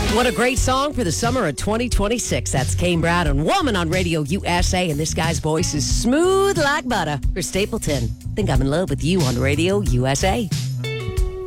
What a great song for the summer of 2026. That's Kane Brown and Woman on Radio USA. And this guy's voice is smooth like butter for Stapleton. Think I'm in love with you on Radio USA.